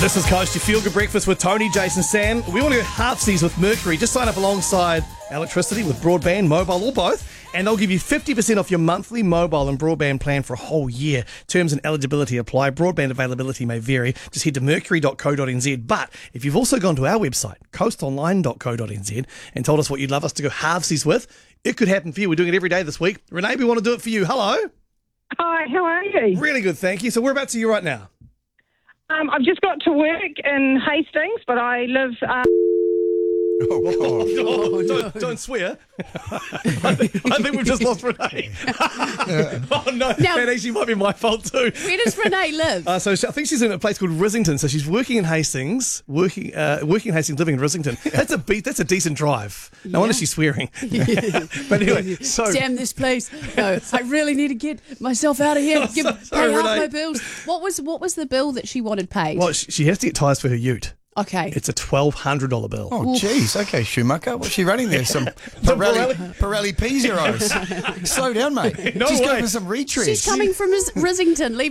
This is Coast, your feel-good breakfast with Tony, Jason, Sam. We want to go halfsies with Mercury. Just sign up alongside electricity with broadband, mobile, or both, and they'll give you 50% off your monthly mobile and broadband plan for a whole year. Terms and eligibility apply. Broadband availability may vary. Just head to mercury.co.nz. But if you've also gone to our website, coastonline.co.nz, and told us what you'd love us to go halfsies with, it could happen for you. We're doing it every day this week. Renee, we want to do it for you. Hello. Hi, how are you? Really good, thank you. So whereabouts are you right now? I've just got to work in Hastings, but I live... Don't swear. I think we've just lost Renee. Oh, no. That actually might be my fault too. Where does Renee live? So I think she's in a place called Rissington. So she's working in Hastings, living in Rissington. That's a decent drive. No wonder she's swearing. But anyway, so... Damn this place. No, I really need to get myself out of here. Pay half Renee. my bills. What was the bill that she wanted paid? Well, she has to get tyres for her ute. Okay. It's a $1,200 bill. Oh, jeez. Okay, Schumacher. What's she running there? Some Pirelli P-Zeros. Slow down, mate. No Just way. go for some retreads. She's coming from Rissington. Leave